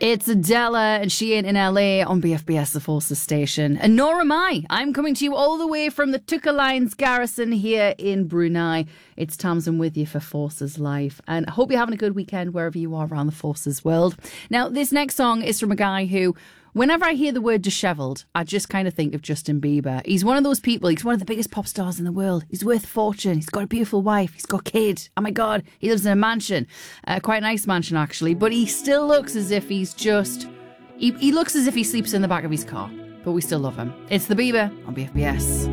It's Adela and she ain't in LA on BFBS, the Forces station. And nor am I. I'm coming to you all the way from the Tuka Lines garrison here in Brunei. It's Tamsin with you for Forces Life. And I hope you're having a good weekend wherever you are around the Forces world. Now, this next song is from a guy who, whenever I hear the word dishevelled, I just kind of think of Justin Bieber. He's one of those people, he's one of the biggest pop stars in the world. He's worth a fortune. He's got a beautiful wife. He's got kids. Oh my God, he lives in a mansion. Quite a nice mansion, actually. But he still looks as if he's just... He looks as if he sleeps in the back of his car. But we still love him. It's The Bieber on BFBS.